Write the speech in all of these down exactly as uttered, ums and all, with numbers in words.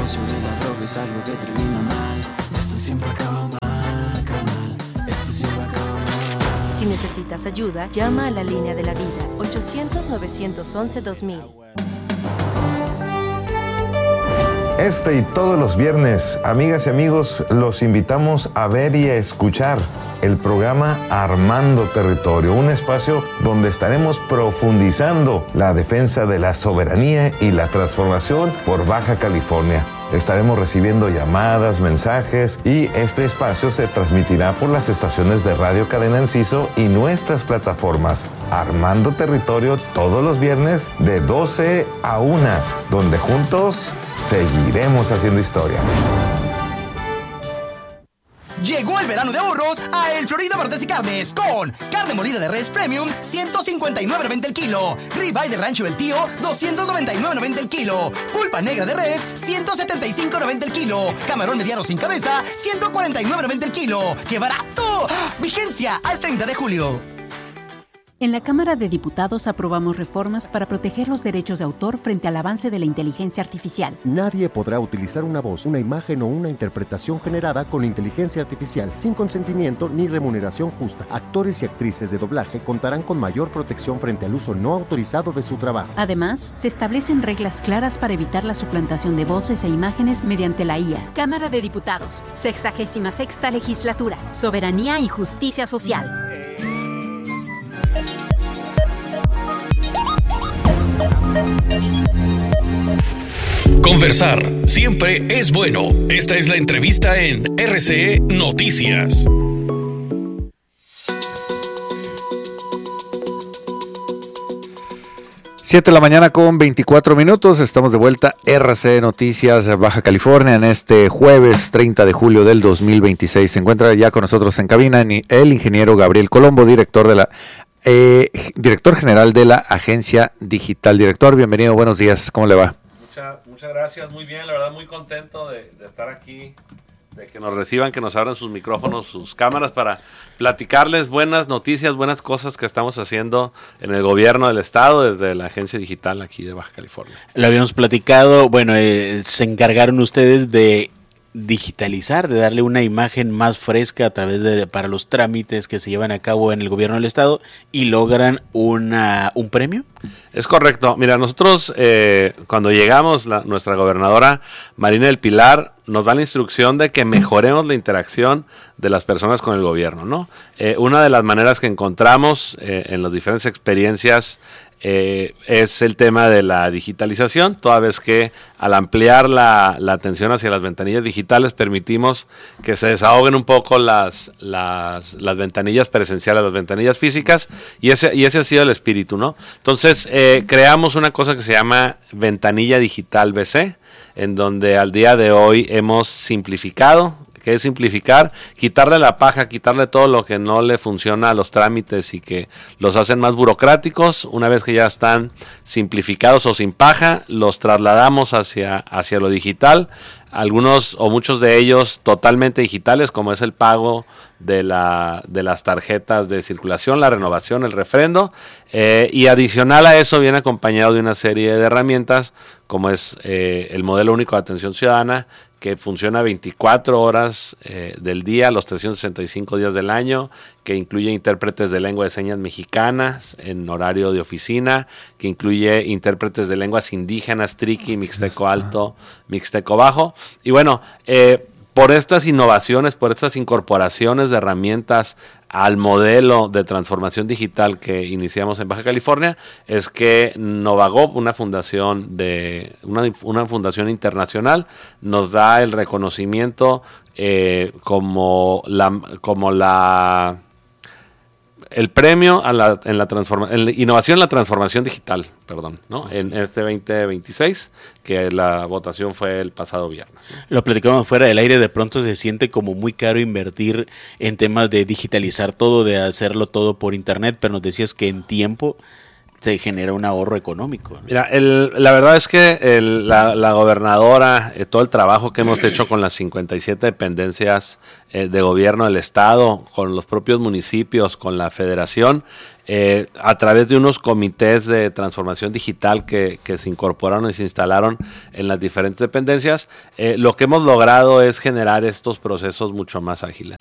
negocio de la droga es algo que termina mal. Esto siempre acaba mal, carnal. Esto siempre acaba mal. Si necesitas ayuda, llama a la línea de la vida, ochocientos, novecientos once, dos mil. Este y todos los viernes, amigas y amigos, los invitamos a ver y a escuchar el programa Armando Territorio, un espacio donde estaremos profundizando la defensa de la soberanía y la transformación por Baja California. Estaremos recibiendo llamadas, mensajes y este espacio se transmitirá por las estaciones de Radio Cadena Enciso y nuestras plataformas Armando Territorio todos los viernes de doce a una, donde juntos seguiremos haciendo historia. Llegó el verano de ahorros a El Florida Barrotes y Carnes con carne molida de res premium ciento cincuenta y nueve noventa el kilo, ribeye de rancho del tío doscientos noventa y nueve noventa el kilo, pulpa negra de res ciento setenta y cinco noventa el kilo, camarón mediano sin cabeza ciento cuarenta y nueve noventa el kilo. ¡Qué barato! Vigencia al treinta de julio. En la Cámara de Diputados aprobamos reformas para proteger los derechos de autor frente al avance de la inteligencia artificial. Nadie podrá utilizar una voz, una imagen o una interpretación generada con inteligencia artificial sin consentimiento ni remuneración justa. Actores y actrices de doblaje contarán con mayor protección frente al uso no autorizado de su trabajo. Además, se establecen reglas claras para evitar la suplantación de voces e imágenes mediante la I A. Cámara de Diputados, sexagésima sexta legislatura, soberanía y justicia social. Conversar siempre es bueno. Esta es la entrevista en R C E Noticias. siete de la mañana con veinticuatro minutos, estamos de vuelta, R C E Noticias Baja California, en este jueves treinta de julio del dos mil veintiséis. Se encuentra ya con nosotros en cabina el ingeniero Gabriel Colombo, director de la eh, director general de la Agencia Digital. Director, bienvenido, buenos días, ¿cómo le va? Muchas, muchas gracias, muy bien, la verdad muy contento de, de estar aquí, de que nos reciban, que nos abran sus micrófonos, sus cámaras para platicarles buenas noticias, buenas cosas que estamos haciendo en el gobierno del estado, desde la Agencia Digital aquí de Baja California. Lo habíamos platicado, bueno, eh, se encargaron ustedes de digitalizar, de darle una imagen más fresca a través de para los trámites que se llevan a cabo en el gobierno del estado y logran una un premio. Es correcto. Mira, nosotros eh, cuando llegamos, la, nuestra gobernadora Marina del Pilar nos da la instrucción de que mejoremos la interacción de las personas con el gobierno, ¿no? Eh, una de las maneras que encontramos eh, en las diferentes experiencias Eh, es el tema de la digitalización, toda vez que al ampliar la, la atención hacia las ventanillas digitales permitimos que se desahoguen un poco las, las, las ventanillas presenciales, las ventanillas físicas, y ese, y ese ha sido el espíritu, ¿no? Entonces eh, creamos una cosa que se llama Ventanilla Digital B C, en donde al día de hoy hemos simplificado, que es simplificar, quitarle la paja, quitarle todo lo que no le funciona a los trámites y que los hacen más burocráticos. Una vez que ya están simplificados o sin paja, los trasladamos hacia, hacia lo digital, algunos o muchos de ellos totalmente digitales, como es el pago de, la, de las tarjetas de circulación, la renovación, el refrendo, eh, y adicional a eso viene acompañado de una serie de herramientas, como es eh, el modelo único de atención ciudadana, que funciona veinticuatro horas eh, del día, los trescientos sesenta y cinco días del año, que incluye intérpretes de lengua de señas mexicanas en horario de oficina, que incluye intérpretes de lenguas indígenas, triqui, mixteco alto, mixteco bajo. Y bueno, eh, por estas innovaciones, por estas incorporaciones de herramientas al modelo de transformación digital que iniciamos en Baja California, es que Novagov, una fundación de una, una fundación internacional, nos da el reconocimiento eh, como la como la el premio a la, en la transforma, en la innovación en la transformación digital, perdón, ¿no? En este veinte veintiséis, que la votación fue el pasado viernes. Lo platicamos fuera del aire, de pronto se siente como muy caro invertir en temas de digitalizar todo, de hacerlo todo por internet, pero nos decías que en tiempo te genera un ahorro económico, ¿no? Mira, el, la verdad es que el, la, la gobernadora, eh, todo el trabajo que hemos hecho con las cincuenta y siete dependencias eh, de gobierno del estado, con los propios municipios, con la federación, eh, a través de unos comités de transformación digital que, que se incorporaron y se instalaron en las diferentes dependencias, eh, lo que hemos logrado es generar estos procesos mucho más ágiles.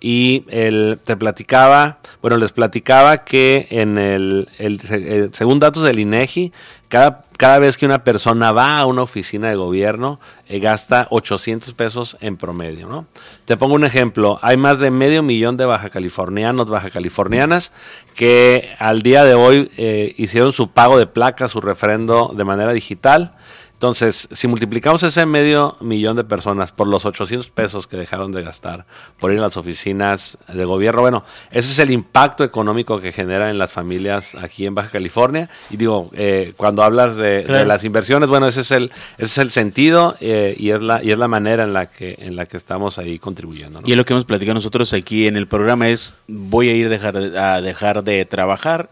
Y el, te platicaba, bueno, les platicaba que en el, el, el según datos del INEGI, cada Cada vez que una persona va a una oficina de gobierno, eh, gasta ochocientos pesos en promedio, ¿no? Te pongo un ejemplo. Hay más de medio millón de baja californianos, baja californianas, que al día de hoy eh, hicieron su pago de placas, su refrendo de manera digital. Entonces, si multiplicamos ese medio millón de personas por los ochocientos pesos que dejaron de gastar por ir a las oficinas de gobierno, bueno, ese es el impacto económico que genera en las familias aquí en Baja California. Y digo, eh, cuando hablas de, claro. de las inversiones, bueno, ese es el, ese es el sentido eh, y es la y es la manera en la que en la que estamos ahí contribuyendo, ¿no? Y es lo que hemos platicado nosotros aquí en el programa es, voy a ir dejar de, a dejar de trabajar,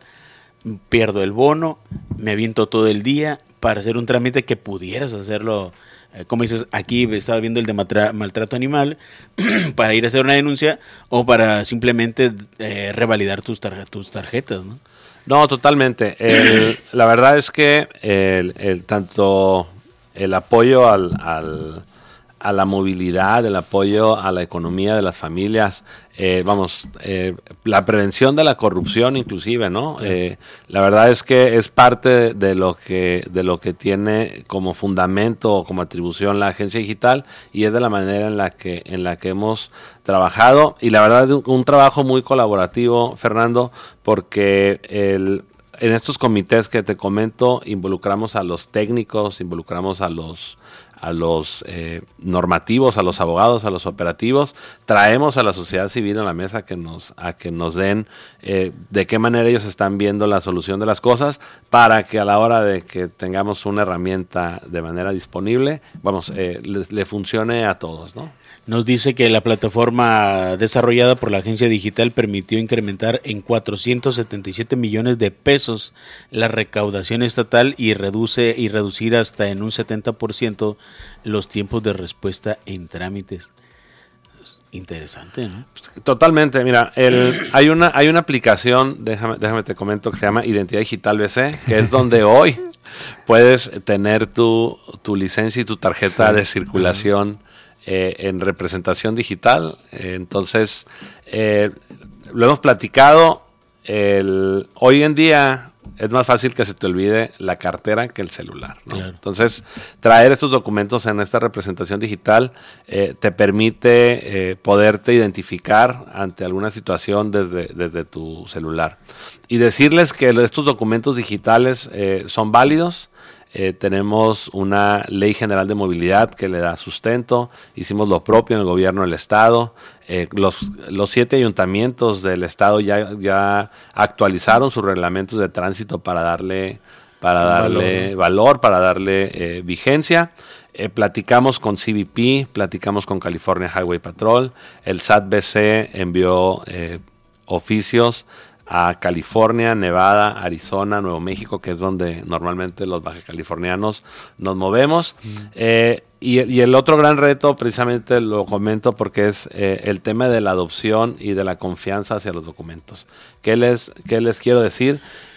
pierdo el bono, me aviento todo el día para hacer un trámite que pudieras hacerlo, eh, como dices, aquí estaba viendo el de matra- maltrato animal, para ir a hacer una denuncia o para simplemente eh, revalidar tus, tar- tus tarjetas, ¿no? No, totalmente. El, la verdad es que el, el tanto el apoyo al, al, a la movilidad, el apoyo a la economía de las familias, eh, vamos, eh, la prevención de la corrupción inclusive, ¿no? Sí. Eh, la verdad es que es parte de lo que de lo que tiene como fundamento o como atribución la agencia digital y es de la manera en la que en la que hemos trabajado y la verdad un, un trabajo muy colaborativo, Fernando, porque el en estos comités que te comento involucramos a los técnicos, involucramos a los a los eh, normativos, a los abogados, a los operativos, traemos a la sociedad civil a la mesa que nos, a que nos den eh, de qué manera ellos están viendo la solución de las cosas para que a la hora de que tengamos una herramienta de manera disponible, vamos, eh, le, le funcione a todos, ¿no? Nos dice que la plataforma desarrollada por la agencia digital permitió incrementar en cuatrocientos setenta y siete millones de pesos la recaudación estatal y reduce y reducir hasta en un setenta por ciento los tiempos de respuesta en trámites. Interesante, ¿no? Totalmente, mira, el, hay una hay una aplicación, déjame, déjame te comento, que se llama Identidad Digital B C, que es donde hoy puedes tener tu, tu licencia y tu tarjeta sí. de circulación Eh, en representación digital. Eh, entonces, eh, lo hemos platicado, el, hoy en día es más fácil que se te olvide la cartera que el celular, ¿no? Claro. Entonces, traer estos documentos en esta representación digital eh, te permite eh, poderte identificar ante alguna situación desde, desde tu celular. Y decirles que estos documentos digitales eh, son válidos. Eh, tenemos una ley general de movilidad que le da sustento, hicimos lo propio en el gobierno del estado, eh, los, los siete ayuntamientos del estado ya, ya actualizaron sus reglamentos de tránsito para darle, para darle valor, valor para darle eh, vigencia. Eh, platicamos con C B P, platicamos con California Highway Patrol, el S A T B C envió eh, oficios a California, Nevada, Arizona, Nuevo México, que es donde normalmente los baja californianos nos movemos. Mm. Eh, y, y el otro gran reto, precisamente lo comento porque es eh, el tema de la adopción y de la confianza hacia los documentos. ¿Qué les, qué les quiero decir?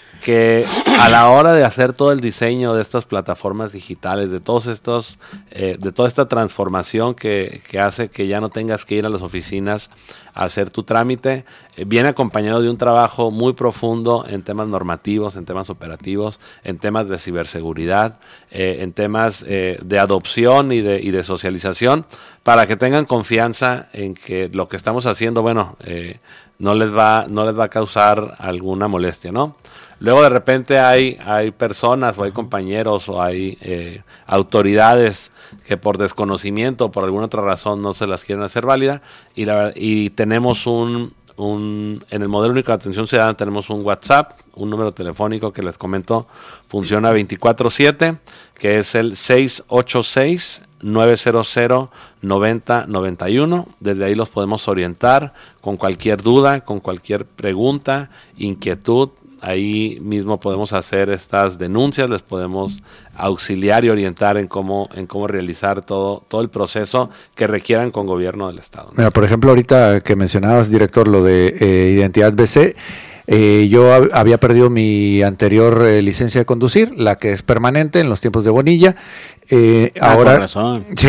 Que a la hora de hacer todo el diseño de estas plataformas digitales, de todos estos, eh, de toda esta transformación que, que hace que ya no tengas que ir a las oficinas a hacer tu trámite, eh, viene acompañado de un trabajo muy profundo en temas normativos, en temas operativos, en temas de ciberseguridad, eh, en temas eh, de adopción y de, y de socialización, para que tengan confianza en que lo que estamos haciendo, bueno, eh, no les va, no les va a causar alguna molestia, ¿no? Luego de repente hay, hay personas o hay compañeros o hay eh, autoridades que por desconocimiento o por alguna otra razón no se las quieren hacer válida y, la, y tenemos un, un, en el modelo único de atención ciudadana tenemos un WhatsApp, un número telefónico que les comento, funciona veinticuatro siete, que es el seis ocho seis, nueve cero cero, nueve cero nueve uno. Desde ahí los podemos orientar con cualquier duda, con cualquier pregunta, inquietud. Ahí mismo podemos hacer estas denuncias, les podemos auxiliar y orientar en cómo en cómo realizar todo todo el proceso que requieran con gobierno del estado, ¿no? Mira, por ejemplo, ahorita que mencionabas, director, lo de eh, Identidad B C, Eh, yo hab- había perdido mi anterior eh, licencia de conducir, la que es permanente en los tiempos de Bonilla. Eh, Ah, ahora, con razón. Sí,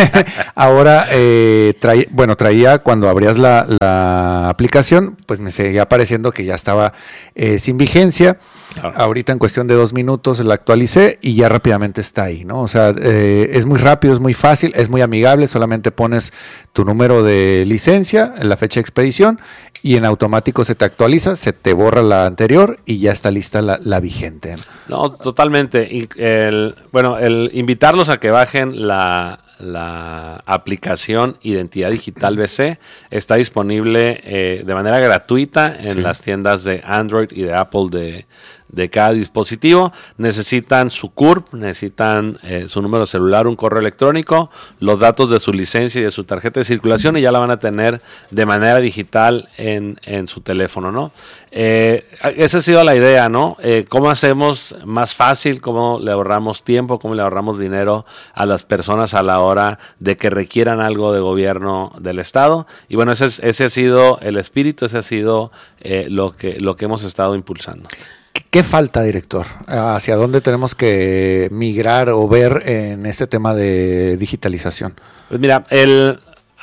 ahora eh, traía, bueno, traía cuando abrías la, la aplicación, pues me seguía apareciendo que ya estaba eh, sin vigencia. Claro. Ahorita en cuestión de dos minutos la actualicé y ya rápidamente está ahí, ¿no? O sea, eh, es muy rápido, es muy fácil, es muy amigable, solamente pones tu número de licencia, la fecha de expedición y en automático se te actualiza, se te borra la anterior y ya está lista la, la vigente. No, totalmente. Y el, bueno, el invitarlos a que bajen la, la aplicación Identidad Digital B C está disponible eh, de manera gratuita en Sí. las tiendas de Android y de Apple de, de cada dispositivo. Necesitan su C U R P, necesitan eh, su número celular, un correo electrónico, los datos de su licencia y de su tarjeta de circulación y ya la van a tener de manera digital en, en su teléfono, ¿no? Eh, esa ha sido la idea, ¿no? Eh, ¿Cómo hacemos más fácil, cómo le ahorramos tiempo, cómo le ahorramos dinero a las personas a la hora de que requieran algo de gobierno del Estado? Y bueno, ese, es, ese ha sido el espíritu, ese ha sido eh, lo que, lo que hemos estado impulsando. ¿Qué, qué falta, director? ¿Hacia dónde tenemos que migrar o ver en este tema de digitalización? Pues mira, el,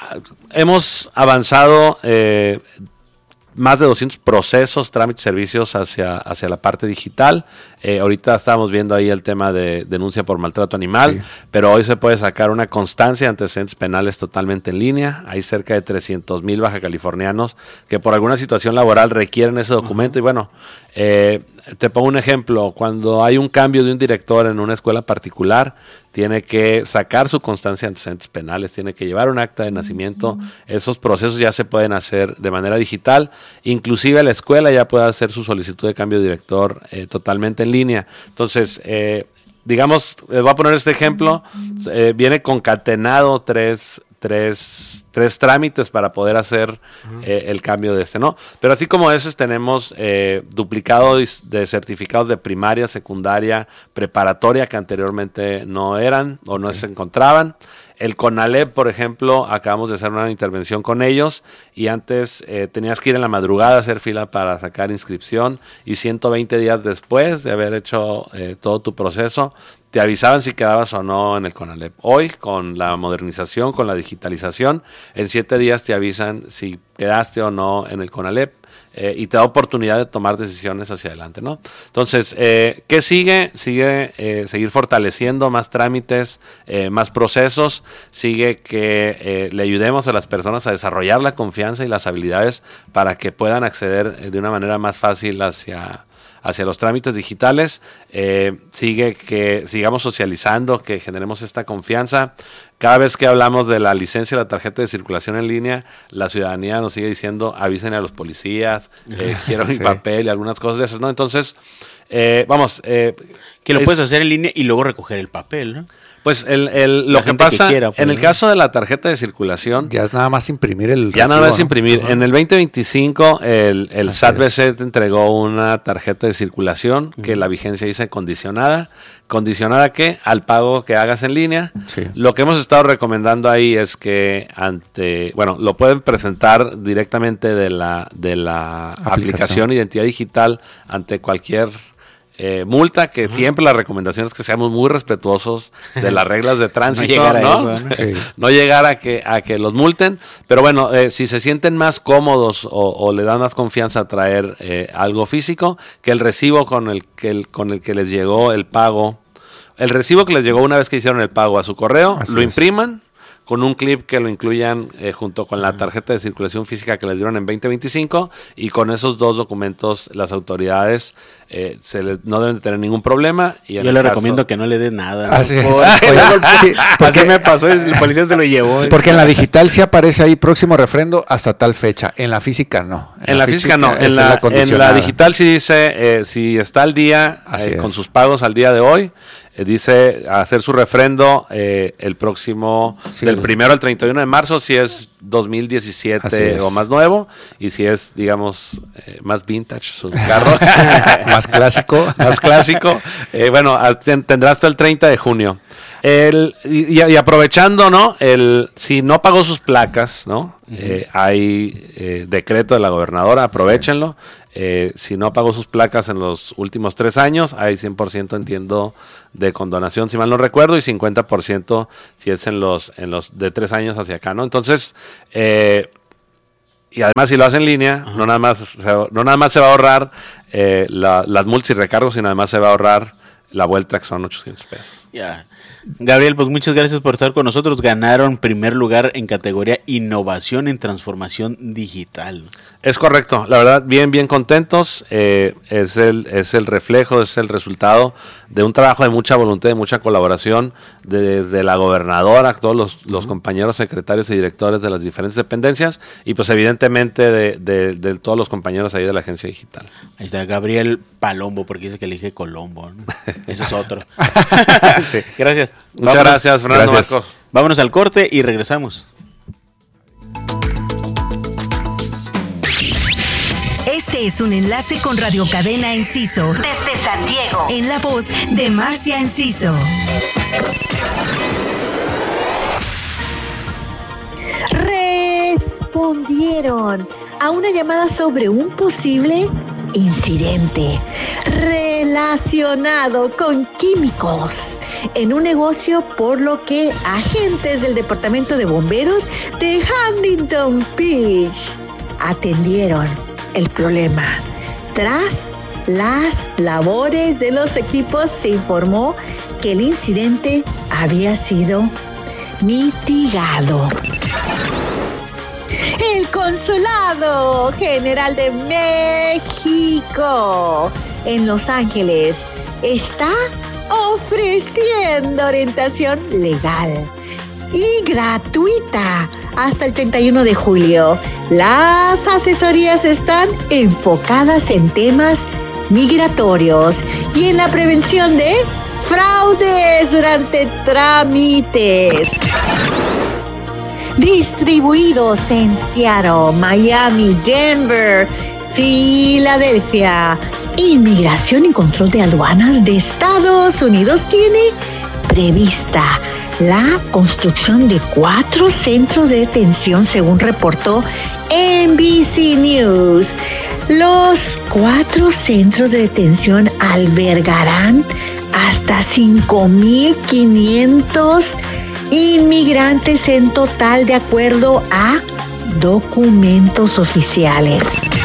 hemos avanzado eh, más de doscientos procesos, trámites, servicios hacia, hacia la parte digital. Eh, ahorita estamos viendo ahí el tema de denuncia por maltrato animal, sí. Pero hoy se puede sacar una constancia de antecedentes penales totalmente en línea. Hay cerca de trescientos mil bajacalifornianos que por alguna situación laboral requieren ese documento. Uh-huh. Y bueno, eh, te pongo un ejemplo. Cuando hay un cambio de un director en una escuela particular, tiene que sacar su constancia de antecedentes penales, tiene que llevar un acta de nacimiento. Uh-huh. Esos procesos ya se pueden hacer de manera digital. Inclusive la escuela ya puede hacer su solicitud de cambio de director eh, totalmente en línea. Entonces, eh, digamos, les voy a poner este ejemplo. Eh, viene concatenado tres, tres, tres trámites para poder hacer uh-huh. eh, el cambio de este, ¿no? Pero así como esos tenemos eh, duplicados de certificados de primaria, secundaria, preparatoria que anteriormente no eran o no okay. se encontraban. El CONALEP, por ejemplo, acabamos de hacer una intervención con ellos y antes eh, tenías que ir en la madrugada a hacer fila para sacar inscripción y ciento veinte días después de haber hecho eh, todo tu proceso, te avisaban si quedabas o no en el CONALEP. Hoy, con la modernización, con la digitalización, en siete días te avisan si quedaste o no en el CONALEP. Eh, y te da oportunidad de tomar decisiones hacia adelante, ¿no? Entonces, eh, ¿qué sigue? Sigue eh, seguir fortaleciendo más trámites, eh, más procesos, sigue que eh, le ayudemos a las personas a desarrollar la confianza y las habilidades para que puedan acceder eh, de una manera más fácil hacia... hacia los trámites digitales, eh, sigue que sigamos socializando, que generemos esta confianza. Cada vez que hablamos de la licencia y la tarjeta de circulación en línea, la ciudadanía nos sigue diciendo, avisen a los policías, eh, quiero mi sí. papel y algunas cosas de esas, ¿no? Entonces, eh, vamos. Eh, que lo es, puedes hacer en línea y luego recoger el papel, ¿no? Pues el, el, lo que pasa, que quiera, pues, en el caso de la tarjeta de circulación... Ya es nada más imprimir el Ya recibo, nada más ¿no? imprimir. Uh-huh. En el veinte veinticinco el, el S A T B C te entregó una tarjeta de circulación uh-huh. que la vigencia dice condicionada. ¿Condicionada a qué? Al pago que hagas en línea. Sí. Lo que hemos estado recomendando ahí es que ante... Bueno, lo pueden presentar directamente de la, de la aplicación. aplicación Identidad Digital ante cualquier... Eh, multa, que uh-huh. siempre la recomendación es que seamos muy respetuosos de las reglas de tránsito, no llegar a, ¿no? Eso, ¿no? Sí. No llegar a que a que los multen, pero bueno, eh, si se sienten más cómodos o, o le dan más confianza a traer eh, algo físico, que el recibo con el que el, con el que les llegó el pago, el recibo que les llegó una vez que hicieron el pago a su correo, Así lo impriman. Es. Con un clip que lo incluyan eh, junto con la tarjeta de circulación física que les dieron en veinte veinticinco y con esos dos documentos las autoridades eh, se les, no deben de tener ningún problema. Y Yo le caso, recomiendo que no le dé nada. Ah, sí. Por, sí, porque me pasó, el policía se lo llevó. Porque en la digital sí aparece ahí próximo refrendo hasta tal fecha, en la física no. En, en la, la física, física no, en la, la en la digital sí dice eh, si está al día eh, con sus pagos al día de hoy. Dice hacer su refrendo eh, el próximo, sí, del primero al treinta y uno de marzo, si es dos mil diecisiete es. O más nuevo, y si es, digamos, eh, más vintage su carro. Más clásico. Más clásico. Eh, bueno, ten, tendrá hasta el treinta de junio. El, y, y aprovechando, ¿no? El, si no pagó sus placas, ¿no? Uh-huh. Eh, hay eh, decreto de la gobernadora, aprovechenlo. Eh, si no pagó sus placas en los últimos tres años, hay cien por ciento, entiendo, de condonación, si mal no recuerdo, y cincuenta por ciento si es en los, en los de tres años hacia acá, ¿no? Entonces, eh, y además si lo hace en línea, uh-huh. no, nada más, no nada más se va a ahorrar eh, la, las multas y recargos, sino además se va a ahorrar la vuelta, que son ochocientos pesos. Ya. Yeah. Gabriel, pues muchas gracias por estar con nosotros. Ganaron primer lugar en categoría Innovación en Transformación Digital. Es correcto, la verdad, bien, bien contentos. Eh, es, el, es el reflejo, es el resultado de un trabajo de mucha voluntad, de mucha colaboración de, de la gobernadora, todos los, los uh-huh. compañeros secretarios y directores de las diferentes dependencias y pues evidentemente de, de, de todos los compañeros ahí de la agencia digital. Ahí está Gabriel Palombo, porque dice que le dije Colombo, ¿no? Ese es otro. Sí. Gracias. Muchas Vámonos, gracias, Fernando gracias. Marcos. Vámonos al corte y regresamos. Este es un enlace con Radio Cadena Enciso. Desde San Diego. En la voz de Marcia Enciso. Respondieron a una llamada sobre un posible incidente relacionado con químicos en un negocio, por lo que agentes del Departamento de Bomberos de Huntington Beach atendieron el problema. Tras las labores de los equipos, se informó que el incidente había sido mitigado. El Consulado General de México en Los Ángeles está ofreciendo orientación legal y gratuita hasta el treinta y uno de julio. Las asesorías están enfocadas en temas migratorios y en la prevención de fraudes durante trámites. Distribuidos en Seattle, Miami, Denver, Filadelfia. Inmigración y Control de Aduanas de Estados Unidos tiene prevista la construcción de cuatro centros de detención, según reportó N B C News. Los cuatro centros de detención albergarán hasta cinco mil quinientos inmigrantes en total, de acuerdo a documentos oficiales.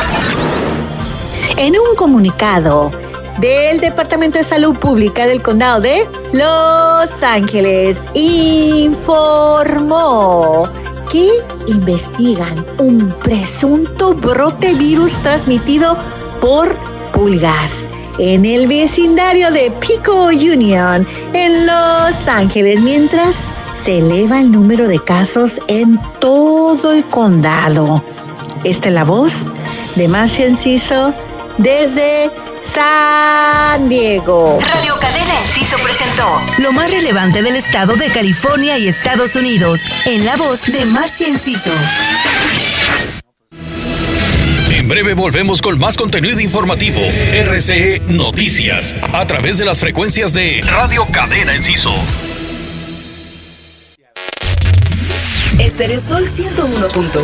En un comunicado del Departamento de Salud Pública del Condado de Los Ángeles, informó que investigan un presunto brote virus transmitido por pulgas en el vecindario de Pico Union, en Los Ángeles, mientras se eleva el número de casos en todo el condado. Esta es la voz de Marcia Enciso desde San Diego. Radio Cadena Enciso presentó lo más relevante del estado de California y Estados Unidos, en la voz de Marcia Enciso. En breve volvemos con más contenido informativo. R C E Noticias, a través de las frecuencias de Radio Cadena Enciso. Estereosol ciento uno punto